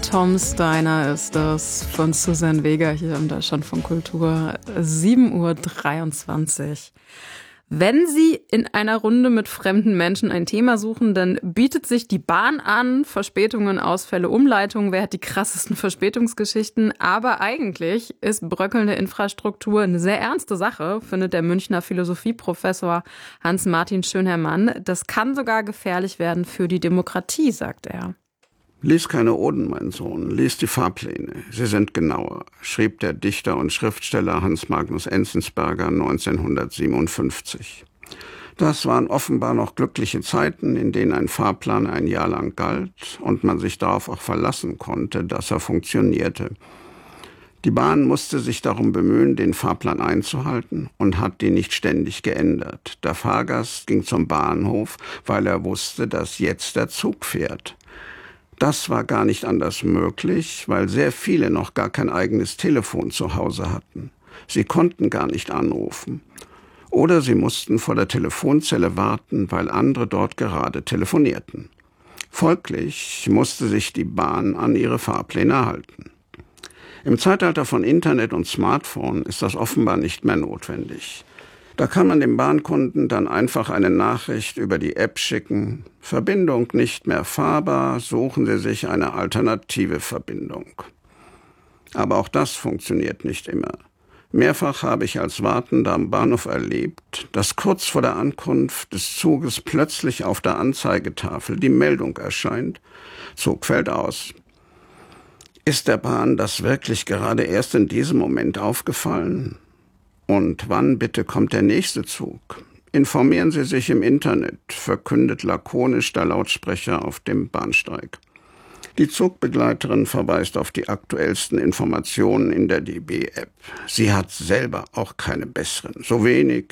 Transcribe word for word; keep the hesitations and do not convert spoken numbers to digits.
Tom Steiner ist das von Susanne Vega hier im Deutschlandfunk Kultur, sieben Uhr dreiundzwanzig. Wenn Sie in einer Runde mit fremden Menschen ein Thema suchen, dann bietet sich die Bahn an. Verspätungen, Ausfälle, Umleitungen, wer hat die krassesten Verspätungsgeschichten? Aber eigentlich ist bröckelnde Infrastruktur eine sehr ernste Sache, findet der Münchner Philosophieprofessor Hans-Martin Schönherrmann. Das kann sogar gefährlich werden für die Demokratie, sagt er. Lies keine Oden, mein Sohn, lies die Fahrpläne. Sie sind genauer, schrieb der Dichter und Schriftsteller Hans Magnus Enzensberger neunzehnhundertsiebenundfünfzig. Das waren offenbar noch glückliche Zeiten, in denen ein Fahrplan ein Jahr lang galt und man sich darauf auch verlassen konnte, dass er funktionierte. Die Bahn musste sich darum bemühen, den Fahrplan einzuhalten und hat den nicht ständig geändert. Der Fahrgast ging zum Bahnhof, weil er wusste, dass jetzt der Zug fährt. Das war gar nicht anders möglich, weil sehr viele noch gar kein eigenes Telefon zu Hause hatten. Sie konnten gar nicht anrufen. Oder sie mussten vor der Telefonzelle warten, weil andere dort gerade telefonierten. Folglich musste sich die Bahn an ihre Fahrpläne halten. Im Zeitalter von Internet und Smartphone ist das offenbar nicht mehr notwendig. Da kann man dem Bahnkunden dann einfach eine Nachricht über die App schicken. Verbindung nicht mehr fahrbar, suchen Sie sich eine alternative Verbindung. Aber auch das funktioniert nicht immer. Mehrfach habe ich als Wartender am Bahnhof erlebt, dass kurz vor der Ankunft des Zuges plötzlich auf der Anzeigetafel die Meldung erscheint: Zug fällt aus. Ist der Bahn das wirklich gerade erst in diesem Moment aufgefallen? Und wann bitte kommt der nächste Zug? Informieren Sie sich im Internet, verkündet lakonisch der Lautsprecher auf dem Bahnsteig. Die Zugbegleiterin verweist auf die aktuellsten Informationen in der D B-App. Sie hat selber auch keine besseren. So wenig,